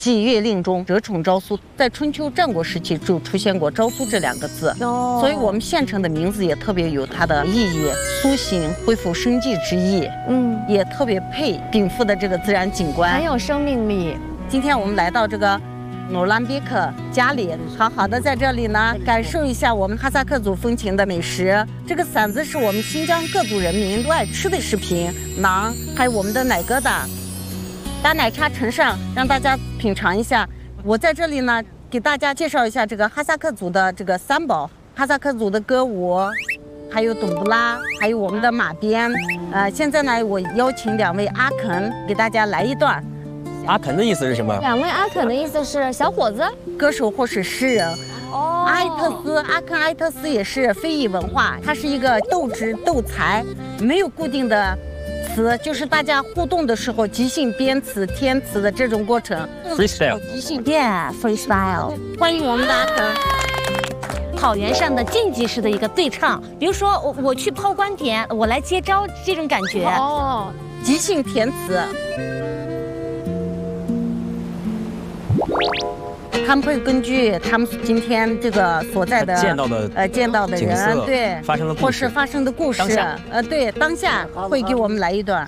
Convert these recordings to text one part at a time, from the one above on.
祭月令中折宠昭苏，在春秋战国时期就出现过昭苏这2个字，所以我们县城的名字也特别有它的意义，苏醒、恢复生机之意。也特别配禀赋的这个自然景观， 很有生命力。 今天我们来到这个努兰别克家里，好好的在这里呢，感受一下我们哈萨克族风情的美食。这个馓子是我们新疆各族人民都爱吃的食品，馕，还有我们的奶疙瘩。把奶茶盛上，让大家品尝一下。我在这里呢，给大家介绍一下这个哈萨克族的这个3宝，哈萨克族的歌舞，还有董布拉，还有我们的马鞭。现在呢，我邀请2位阿肯给大家来一段。 阿肯的意思是什么 ？2位阿肯的意思是小伙子、 歌手或是诗人。阿肯埃特斯也是非遗文化，它是一个斗智斗才，没有固定的词，就是大家互动的时候即兴编词、填词的这种过程。 freestyle， 即兴 ，freestyle。 欢迎我们的阿肯。 草原上的竞技式的一个对唱，比如说我去抛光点，我来接招，这种感觉。 即兴填词。他们会根据他们今天这个所在的见到的人，对， 发生的故事， 或是发生的故事，对，当下会给我们来一段。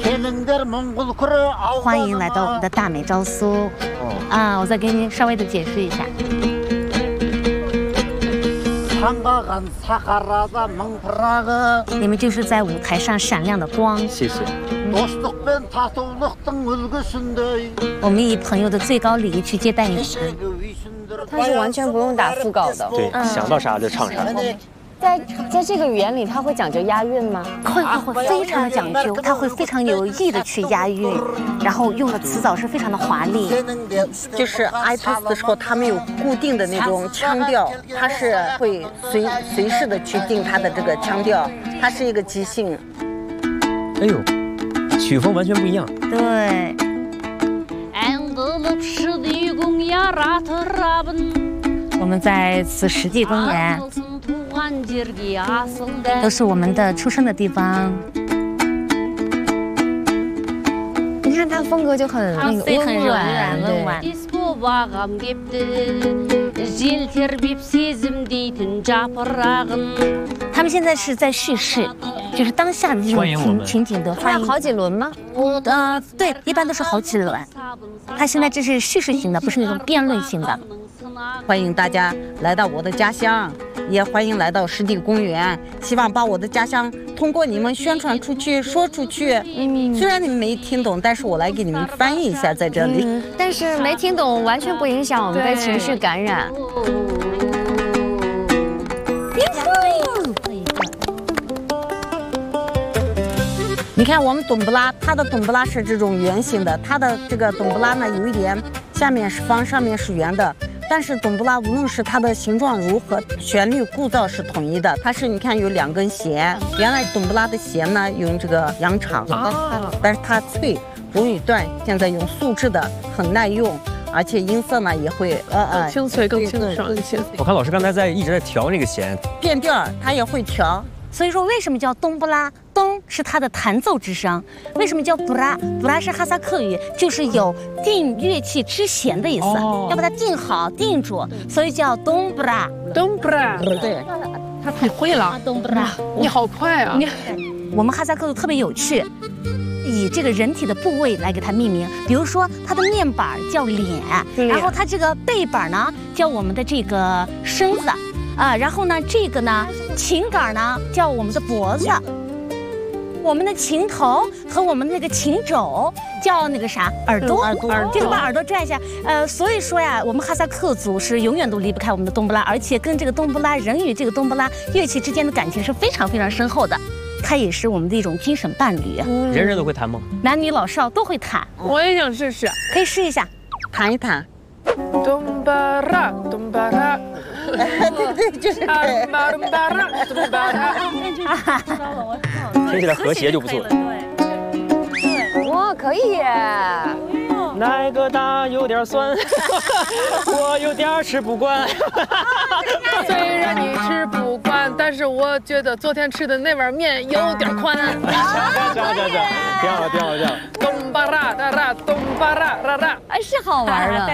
欢迎来到我们的大美昭苏。我再给您稍微的解释一下。你们就是在舞台上闪亮的光。 谢谢。 我们以朋友的最高礼仪去接待你们。 他是完全不用打腹稿的。 对，想到啥就唱啥。 在这个语言里，他会讲究押韵吗？ 会非常的讲究，他会非常有意的去押韵，然后用的词藻是非常的华丽。 就是埃特斯的时候，他没有固定的那种腔调，他是会随时的去定他的这个腔调，他是一个即兴。 哎呦，曲风完全不一样。 对。我们在此实地公园，都是我们的出生的地方。 你看他风格就很那个很柔软温婉。他们现在是在叙事，就是当下的这种情景的欢迎。 好几轮吗？ 对，一般都是好几轮。他现在这是叙事型的，不是那种辩论型的。 欢迎大家来到我的家乡，也欢迎来到湿地公园。希望把我的家乡通过你们宣传出去、说出去。虽然你们没听懂，但是我来给你们翻译一下在这里。 但是没听懂完全不影响我们被情绪感染。 你看我们董布拉，它的董布拉是这种圆形的，它的这个董布拉呢有一点下面是方，上面是圆的。但是董布拉无论是它的形状如何，旋律构造是统一的。它是你看有2根弦，原来董布拉的弦呢用这个羊肠，但是它脆不容易断，现在用素质的很耐用，而且音色呢也会清脆更清爽一些。 我看老师刚才一直在调那个弦， 变调它也会调。 所以说，为什么叫东布拉？东是它的弹奏之声。为什么叫布拉？布拉是哈萨克语，就是有定乐器之弦的意思，要把它定好、定住，所以叫东布拉。 东布拉， 对， 你会了。 东布拉， 你好快啊！ 我们哈萨克族特别有趣，以这个人体的部位来给它命名。比如说，它的面板叫脸，然后它这个背板呢叫我们的这个身子。然后呢，这个呢，琴杆呢叫我们的脖子，我们的琴头和我们那个琴肘叫那个啥耳朵，就是把耳朵拽一下。所以说呀，我们哈萨克族是永远都离不开我们的冬不拉，而且跟这个冬不拉人与这个冬不拉乐器之间的感情是非常非常深厚的，它也是我们的一种精神伴侣。 人人都会弹吗？ 男女老少都会弹。 我也想试试， 可以试一下， 弹一弹。 东巴拉，东巴拉。 对，就是这个。 听起来和谐就不错。 哇，可以耶！ 那个大有点酸，我有点吃不惯。 虽然你吃不惯， 但是我觉得昨天吃的那碗面有点宽。 行，挺好，挺好，挺好。 咚巴啦哒啦，咚巴啦啦啦。 哎，是好玩的。